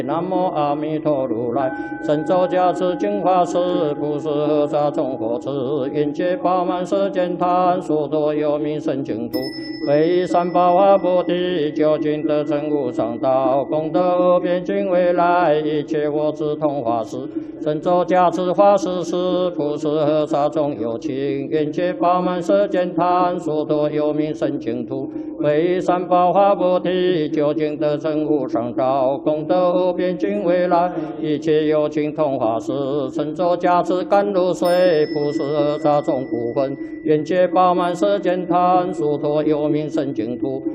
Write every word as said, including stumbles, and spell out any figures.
南无阿弥陀如来，神咒加持净法师，不是菩萨众佛子，愿界饱满世间贪，所多有名圣净土，为三宝法菩提，究竟得证无上道，功德无边尽未来，一切我智同法师，神咒加持法师是，不是菩萨众有情，愿界饱满世间贪，所多有名圣净土，为三宝法菩提，究竟得证无上道，功德无边尽未来，一切有情同法师，神咒加持甘露水，不是菩萨众不分，愿界饱满世间贪，所托有名圣净土。